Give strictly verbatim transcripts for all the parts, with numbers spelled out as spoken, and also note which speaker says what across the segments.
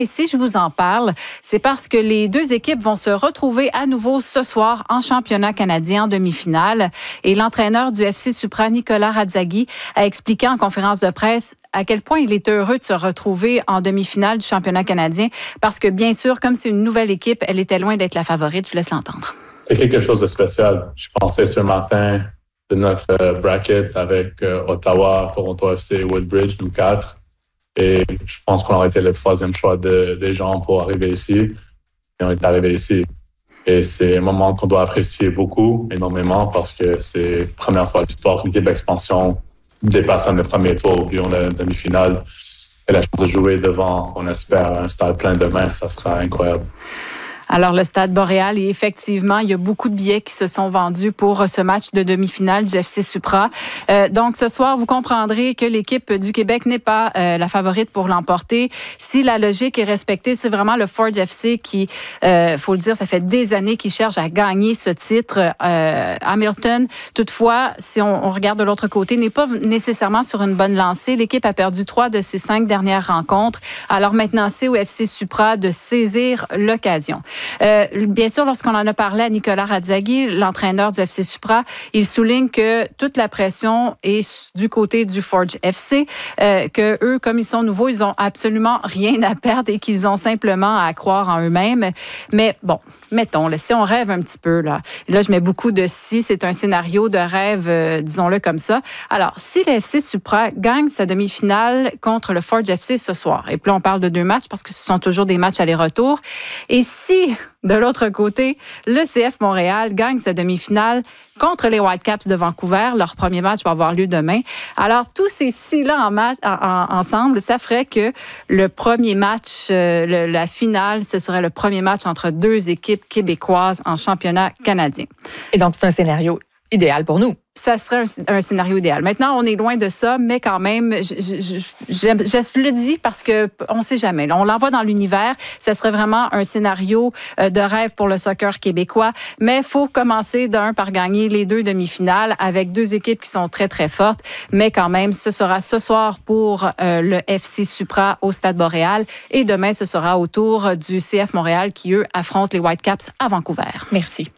Speaker 1: Et si je vous en parle, c'est parce que les deux équipes vont se retrouver à nouveau ce soir en championnat canadien en demi-finale. Et l'entraîneur du F C Supra, Nicolas Radzaghi, a expliqué en conférence de presse à quel point il est heureux de se retrouver en demi-finale du championnat canadien. Parce que bien sûr, comme c'est une nouvelle équipe, elle était loin d'être la favorite. Je laisse l'entendre.
Speaker 2: C'est quelque chose de spécial. Je pensais ce matin de notre bracket avec Ottawa, Toronto F C, Woodbridge, nous quatre. Et je pense qu'on aurait été le troisième choix de, des gens pour arriver ici. Et on est arrivé ici. Et c'est un moment qu'on doit apprécier beaucoup, énormément, parce que c'est la première fois de l'histoire que l'équipe d'expansion dépasse dans le premier tour, puis on a une demi-finale. Et la chance de jouer devant, on espère, un stade plein demain, ça sera incroyable.
Speaker 1: Alors, le Stade Boréal, et effectivement, il y a beaucoup de billets qui se sont vendus pour ce match de demi-finale du F C Supra. Euh, donc, ce soir, vous comprendrez que l'équipe du Québec n'est pas euh, la favorite pour l'emporter. Si la logique est respectée, c'est vraiment le Forge F C qui, euh, faut le dire, ça fait des années qu'il cherche à gagner ce titre. Euh, Hamilton, toutefois, si on, on regarde de l'autre côté, n'est pas nécessairement sur une bonne lancée. L'équipe a perdu trois de ses cinq dernières rencontres. Alors maintenant, c'est au F C Supra de saisir l'occasion. Euh, bien sûr, lorsqu'on en a parlé à Nicolas Radzaghi, l'entraîneur du F C Supra, il souligne que toute la pression est du côté du Forge F C, euh, que eux, comme ils sont nouveaux, ils ont absolument rien à perdre et qu'ils ont simplement à croire en eux-mêmes. Mais bon, mettons, là, si on rêve un petit peu, là, là, je mets beaucoup de si, c'est un scénario de rêve, euh, disons-le comme ça. Alors, si le F C Supra gagne sa demi-finale contre le Forge F C ce soir, et puis là, on parle de deux matchs parce que ce sont toujours des matchs aller-retour, et si de l'autre côté, le C F Montréal gagne sa demi-finale contre les Whitecaps de Vancouver. Leur premier match va avoir lieu demain. Alors, tous ces six-là en mat- en, en, ensemble, ça ferait que le premier match, euh, le, la finale, ce serait le premier match entre deux équipes québécoises en championnat canadien.
Speaker 3: Et donc, c'est un scénario idéal pour nous.
Speaker 1: Ça serait un, un scénario idéal. Maintenant, on est loin de ça, mais quand même, je, je, je, je, je le dis parce que on sait jamais. Là, on l'envoie dans l'univers. Ça serait vraiment un scénario de rêve pour le soccer québécois. Mais il faut commencer d'un par gagner les deux demi-finales avec deux équipes qui sont très, très fortes. Mais quand même, ce sera ce soir pour euh, le F C Supra au Stade Boréal. Et demain, ce sera au tour du C F Montréal qui, eux, affrontent les Whitecaps à Vancouver.
Speaker 3: Merci.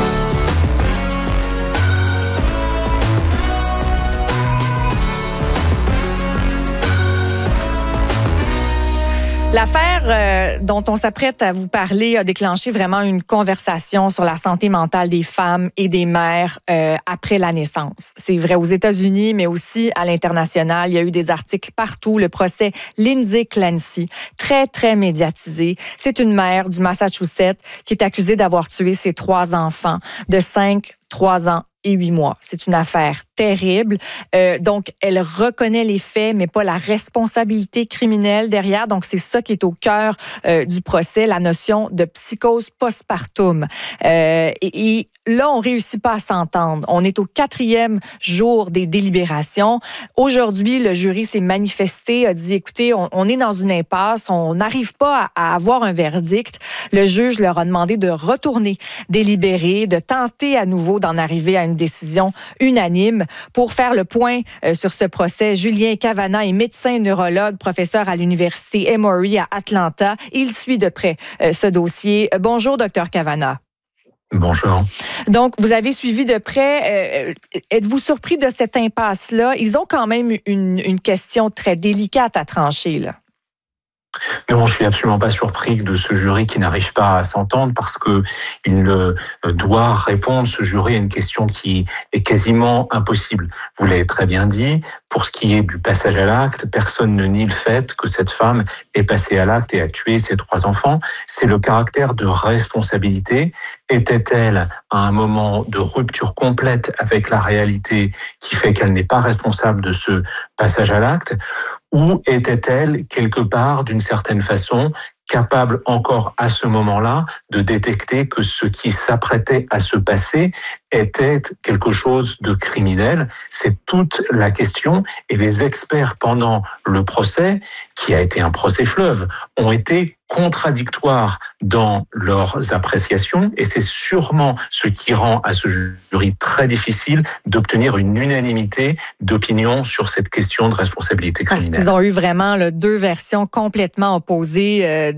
Speaker 3: L'affaire euh, dont on s'apprête à vous parler a déclenché vraiment une conversation sur la santé mentale des femmes et des mères euh, après la naissance. C'est vrai aux États-Unis, mais aussi à l'international. Il y a eu des articles partout. Le procès Lindsay Clancy, très, très médiatisé. C'est une mère du Massachusetts qui est accusée d'avoir tué ses trois enfants de cinq, trois ans et huit mois. C'est une affaire terrible. Euh, donc, elle reconnaît les faits, mais pas la responsabilité criminelle derrière. Donc, c'est ça qui est au cœur euh, du procès, la notion de psychose postpartum. Euh, et, et là, on réussit pas à s'entendre. On est au quatrième jour des délibérations. Aujourd'hui, le jury s'est manifesté, a dit, écoutez, on, on est dans une impasse, on n'arrive pas à, à avoir un verdict. Le juge leur a demandé de retourner délibérer, de tenter à nouveau d'en arriver à une décision unanime. Pour faire le point euh, sur ce procès, Julien Cavana est médecin neurologue, professeur à l'université Emory à Atlanta. Il suit de près euh, ce dossier. Bonjour, docteur Cavana.
Speaker 4: Bonjour.
Speaker 3: Donc, vous avez suivi de près. Euh, êtes-vous surpris de cette impasse-là? Ils ont quand même une, une question très délicate à trancher, là.
Speaker 4: Non, je suis absolument pas surpris de ce jury qui n'arrive pas à s'entendre parce que il doit répondre, ce jury, à une question qui est quasiment impossible. Vous l'avez très bien dit, pour ce qui est du passage à l'acte, personne ne nie le fait que cette femme est passée à l'acte et a tué ses trois enfants. C'est le caractère de responsabilité. Était-elle à un moment de rupture complète avec la réalité qui fait qu'elle n'est pas responsable de ce passage à l'acte? Ou était-elle quelque part, d'une certaine façon, capable encore à ce moment-là de détecter que ce qui s'apprêtait à se passer était quelque chose de criminel? C'est toute la question. Et les experts, pendant le procès, qui a été un procès fleuve, ont été contradictoires dans leurs appréciations, et c'est sûrement ce qui rend à ce jury très difficile d'obtenir une unanimité d'opinion sur cette question de responsabilité criminelle.
Speaker 3: Parce qu'ils ont eu vraiment là, deux versions complètement opposées. Euh,